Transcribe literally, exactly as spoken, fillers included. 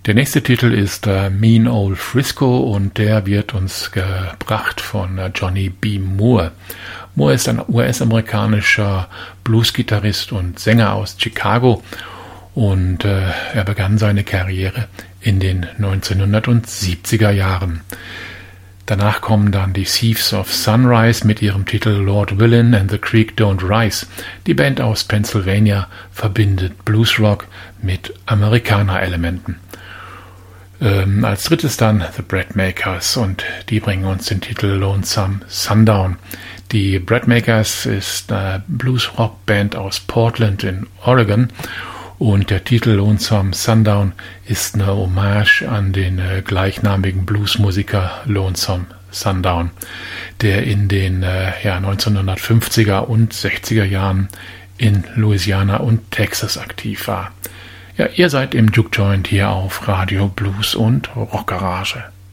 Der nächste Titel ist äh, Mean Old Frisco und der wird uns gebracht von äh, Johnny B. Moore. Moore ist ein U S-amerikanischer Bluesgitarrist und Sänger aus Chicago und äh, er begann seine Karriere in den neunzehnhundertsiebziger Jahren. Danach kommen dann die Thieves of Sunrise mit ihrem Titel Lord Willin and the Creek Don't Rise. Die Band aus Pennsylvania verbindet Bluesrock mit Amerikaner-Elementen. Ähm, als drittes dann The Breadmakers und die bringen uns den Titel Lonesome Sundown. Die Breadmakers ist eine Blues-Rock-Band aus Portland in Oregon und der Titel Lonesome Sundown ist eine Hommage an den äh, gleichnamigen Bluesmusiker Lonesome Sundown, der in den äh, ja, neunzehnhundertfünfziger und sechziger Jahren in Louisiana und Texas aktiv war. Ja, ihr seid im Juke Joint hier auf Radio Blues und Rockgarage.